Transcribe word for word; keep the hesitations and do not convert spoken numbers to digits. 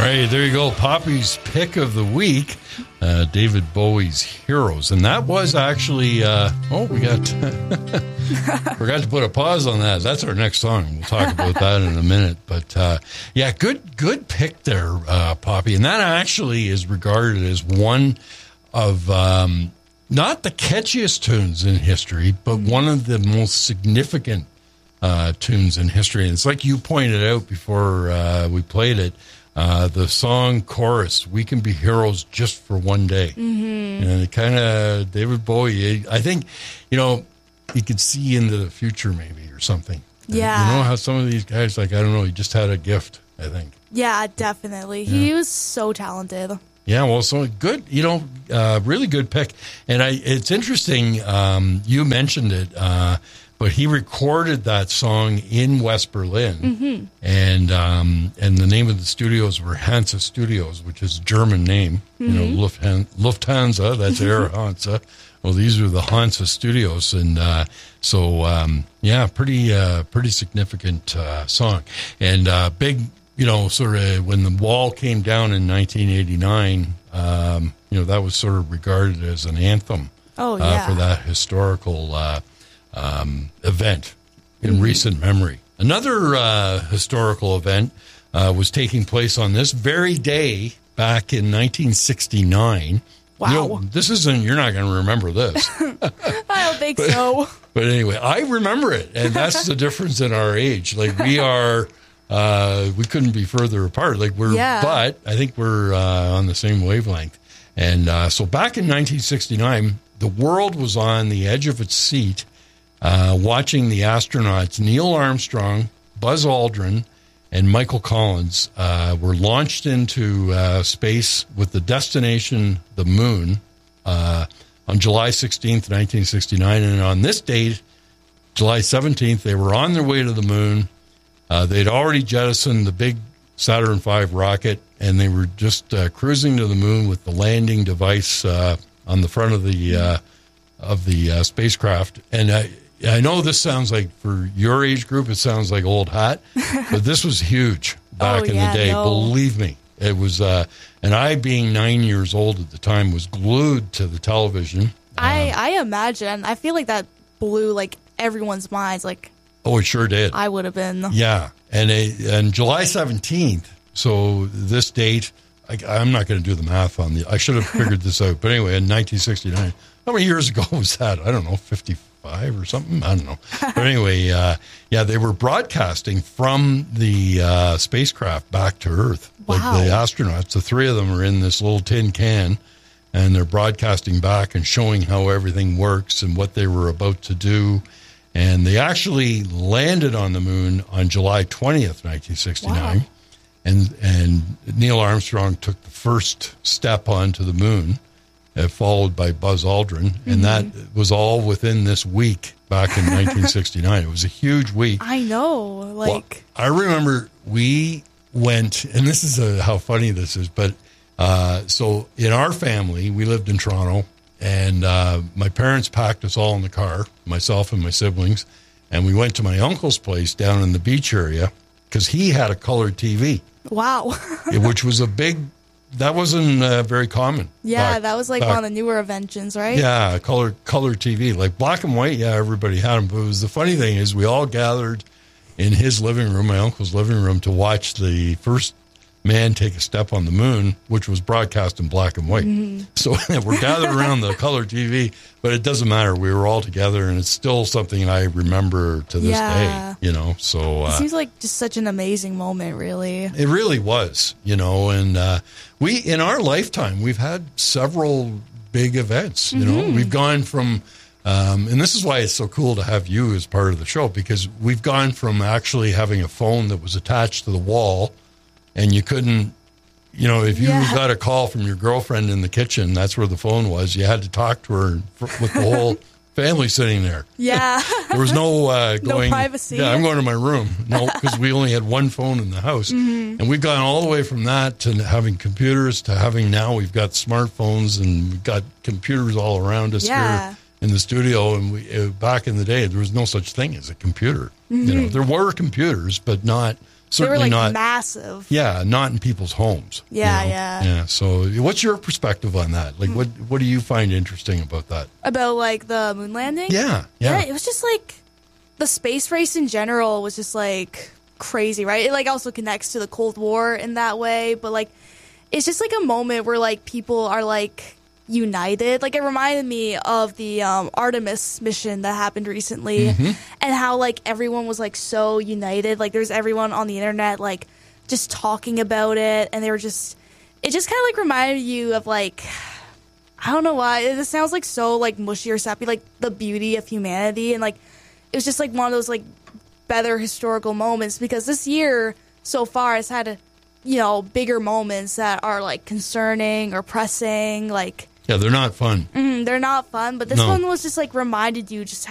right, there you go. Poppy's pick of the week, uh, David Bowie's Heroes. And that was actually, uh, oh, we got, forgot to put a pause on that. That's our next song. We'll talk about that in a minute. But, uh, yeah, good, good pick there, uh, Poppy. And that actually is regarded as one of, um, not the catchiest tunes in history, but one of the most significant uh, tunes in history. And it's like you pointed out before uh, we played it, uh, the song chorus, "We Can Be Heroes Just for One Day." Mm-hmm. And it kind of, David Bowie, I think, you know, he could see into the future maybe or something. Yeah. You know how some of these guys, like, I don't know, he just had a gift, I think. Yeah, definitely. Yeah. He was so talented. Yeah, well, so good, you know, uh, really good pick. And I, it's interesting, um, you mentioned it, uh, but he recorded that song in West Berlin. Mm-hmm. And um, and the name of the studios were Hansa Studios, which is a German name, mm-hmm. you know, Lufthan- Lufthansa, that's Air Hansa. Well, these are the Hansa Studios. And uh, so, um, yeah, pretty, uh, pretty significant uh, song. And uh, big... You know, sort of when the wall came down in nineteen eighty-nine, um, you know, that was sort of regarded as an anthem oh, yeah. uh, for that historical uh, um, event in mm-hmm. recent memory. Another uh, historical event uh, was taking place on this very day back in nineteen sixty-nine. Wow. You know, this isn't, you're not going to remember this. I don't think but, so. But anyway, I remember it, and that's the difference in our age. Like, we are... Uh, we couldn't be further apart. Like we're, yeah. but I think we're uh, on the same wavelength. And uh, so back in nineteen sixty-nine, the world was on the edge of its seat, uh, watching the astronauts Neil Armstrong, Buzz Aldrin, and Michael Collins uh, were launched into uh, space with the destination, the moon, uh, on July sixteenth, nineteen sixty-nine. And on this date, July seventeenth, they were on their way to the moon. Uh, they'd already jettisoned the big Saturn five rocket, and they were just uh, cruising to the moon with the landing device uh, on the front of the uh, of the uh, spacecraft. And I, I know this sounds like, for your age group, it sounds like old hat, but this was huge back oh, in yeah, the day. No. Believe me, it was. Uh, and I, being nine years old at the time, was glued to the television. I Um, I imagine. I feel like that blew like everyone's minds. Like. Oh, it sure did. I would have been. Yeah. And a, and July seventeenth, so this date, I, I'm not going to do the math on the, I should have figured this out. But anyway, in nineteen sixty-nine, how many years ago was that? I don't know, fifty-five or something? I don't know. But anyway, uh, yeah, they were broadcasting from the uh, spacecraft back to Earth. Wow. Like the astronauts, the three of them are in this little tin can, and they're broadcasting back and showing how everything works and what they were about to do. And they actually landed on the moon on July twentieth, nineteen sixty-nine. Wow. And and Neil Armstrong took the first step onto the moon, uh, followed by Buzz Aldrin. Mm-hmm. And that was all within this week back in nineteen sixty-nine. It was a huge week. I know. Like, well, I remember we went, and this is a, how funny this is, but uh, so in our family, we lived in Toronto. And uh, my parents packed us all in the car, myself and my siblings, and we went to my uncle's place down in the beach area because he had a color T V. Wow. Which was a big, that wasn't uh, very common. Yeah, back, that was like back, one of the newer inventions, right? Yeah, color color T V. Like black and white, yeah, everybody had them. But it was, the funny thing is we all gathered in his living room, my uncle's living room, to watch the first man take a step on the moon, which was broadcast in black and white. Mm-hmm. So we're gathered around the color T V, but it doesn't matter. We were all together, and it's still something I remember to this yeah. day, you know. So uh, it seems like just such an amazing moment, really. It really was, you know, and uh, we, in our lifetime, we've had several big events, you mm-hmm. know. We've gone from, um, and this is why it's so cool to have you as part of the show, because we've gone from actually having a phone that was attached to the wall. And you couldn't, you know, if you yeah. got a call from your girlfriend in the kitchen, that's where the phone was. You had to talk to her with the whole family sitting there. Yeah. There was no uh, going. No privacy. Yeah, I'm going to my room. No, because we only had one phone in the house. Mm-hmm. And we've gone all the way from that to having computers to having now we've got smartphones and we've got computers all around us yeah. here in the studio. And we uh, back in the day, there was no such thing as a computer. Mm-hmm. You know, there were computers, but not certainly they were like not massive. Yeah, not in people's homes. Yeah, you know? yeah. Yeah. So, what's your perspective on that? Like, what what do you find interesting about that? About like the moon landing? Yeah, yeah. Yeah, it was just like the space race in general was just like crazy, right? It like also connects to the Cold War in that way, but like it's just like a moment where like people are like united. Like it reminded me of the um, Artemis mission that happened recently, Mm-hmm. and how like everyone was like so united. Like there's everyone on the internet like just talking about it, and they were just it just kind of like reminded you of like I don't know why it sounds like so like mushy or sappy, like the beauty of humanity, and like it was just like one of those like better historical moments, because this year so far has had a, you know, bigger moments that are like concerning or pressing, like Yeah, they're not fun. mm, they're not fun, but this No. one was just like reminded you just how